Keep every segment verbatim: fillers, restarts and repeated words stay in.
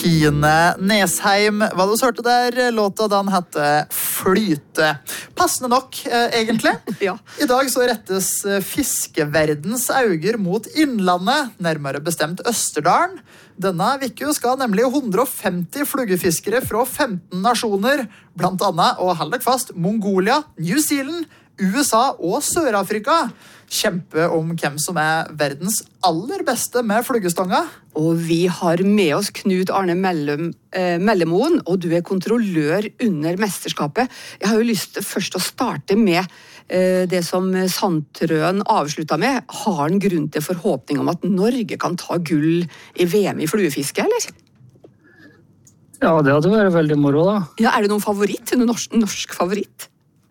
Kristine Nesheim. Hva du hørte der, låta den hette Flyte. Passende nok, eh, egentlig. Ja. I dag så rettes fiskeverdens auger mot innlandet, nærmere bestemt Østerdalen. Denne viku skal nemlig hundre og femti fluggefiskere fra femten nasjoner, blant annet, og hold deg fast, Mongolia, New Zealand, U S A og Sør-Afrika, kjempe om hvem som er verdens aller beste med fluggestanga. Og vi har med oss Knut Arne Mellem, eh, Mellemoen, og du er kontrollør under mesterskapet. Jeg har jo lyst til først å starte med eh, det som Sandtrøen avsluttet med. Har han grunn til forhåpning om at Norge kan ta gull i V M i fluefiske, eller? Ja, det hadde vært veldig moro da. Ja, er det noen favoritt? Noen norsk, norsk favoritt?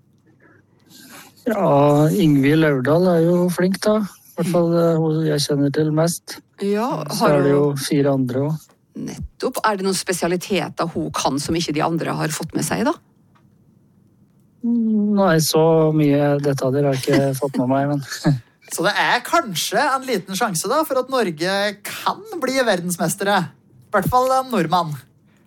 Ja, Ingvild Laurdal er jo flink da. I hvert fall hun jeg kjenner til mest. Ja, Så er det jo fire andre også. Nettopp. Er det noen spesialiteter hun kan som ikke de andre har fått med seg da? Nei, så mye detaljer har jeg ikke fått med meg, men... Så det er kanskje en liten sjanse da, for at Norge kan bli verdensmestere. I hvert fall en nordmann.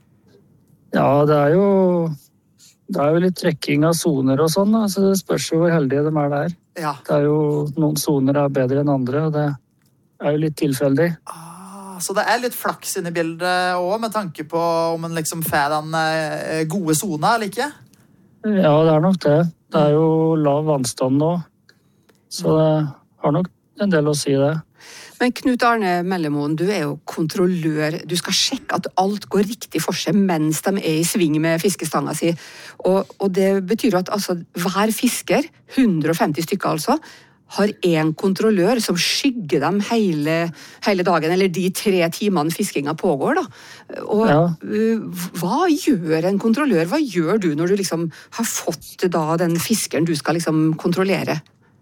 Ja, det er jo... Det er jo litt trekking av zoner og sånn, da, så det spørs jo hvor heldige de er der. Ja. Det er jo noen zoner er bedre enn andre, og det er jo litt tilfeldig. Ah, så det er litt flaks inne i bildet også, med tanke på om en liksom får den eh, gode zona, eller ikke? Ja, det er nok det. Det er jo lav vannstand nå, så det har nok en del å si det. Men Knut Arne Mellemoen, du er jo kontrollør. Du skal sjekke at alt går riktig for seg mens de er i sving med fiskestanga si. Og, og det betyr at altså, hver fisker, hundre og femti stykker altså, har en kontrollør som skygger dem hele, hele dagen, eller de tre timene fiskinga pågår. Da. Og Ja. uh, hva gjør en kontrollør? Hva gjør du når du liksom har fått da, den fiskeren du skal liksom kontrollere?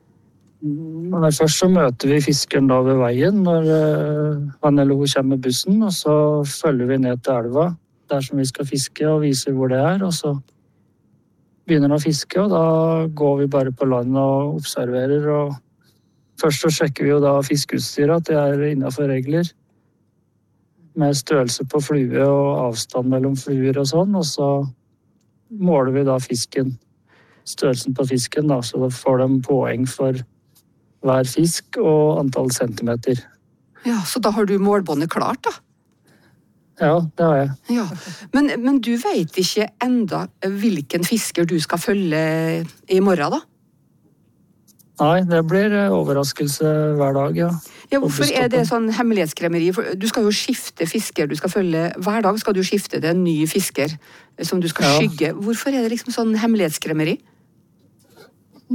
Men først så møter vi fiskeren da ved veien når uh, han eller hun kommer med bussen, og så følger vi ned til elva, der som vi skal fiske og viser hvor det er, og så begynner han å fiske, og da går vi bare på land og observerer, og først så sjekker vi jo da fiskeutstyret at det er innenfor regler, med størrelse på flue og avstand mellom fluer og sånn, og så måler vi da fisken, størrelsen på fisken da, så da får de poeng for hver fisk og antall centimeter. Ja, så da har du målbåndet klart da? Ja, det har jeg. Ja, men, men du vet ikke enda hvilken fisker du skal følge i morgen da? Nei, det blir overraskelse hver dag, ja. Ja, hvorfor er det sånn hemmelighetskremmeri? For du skal jo skifte fisker, du skal følge, hver dag skal du skifte til en ny fisker som du skal Ja. skygge. Hvorfor er det liksom sånn hemmelighetskremmeri?